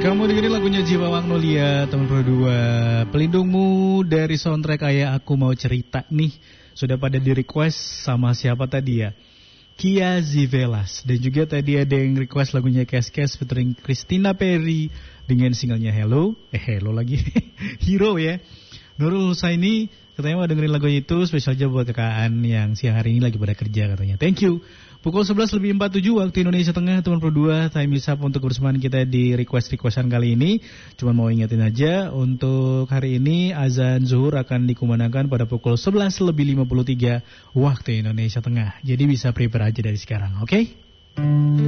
Kamu dengerin lagunya Jiwa Magnolia, teman Pro 2. Pelindungmu dari soundtrack Ayah Aku Mau Cerita nih. Sudah pada di request sama siapa tadi ya? Kia Zivelas. Dan juga tadi ada yang request lagunya Kes-Kes featuring Christina Perry dengan singlenya Hello. Hello lagi. Hero ya. Nurul Husaini katanya mau dengerin lagu itu spesial aja buat KKN yang siang hari ini lagi pada kerja katanya. Thank you. Pukul 11:47 waktu Indonesia Tengah, teman Pro 2, time is up untuk kebersamaan kita di request-requestan kali ini. Cuma mau ingetin aja, untuk hari ini azan zuhur akan dikumandangkan pada pukul 11:53 waktu Indonesia Tengah. Jadi bisa prepare aja dari sekarang, oke?